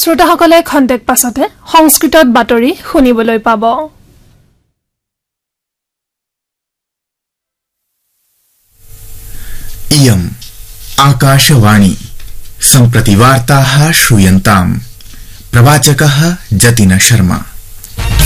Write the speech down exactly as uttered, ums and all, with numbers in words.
শ্ৰোতাসকলে খন্তেক পাছতে সংস্কৃতত বাতৰি শুনিবলৈ পাব। इयम् आकाशवाणी सम्प्रति वार्ताः श्रूयन्ताम्। प्रवाचकः जतिन शर्मा।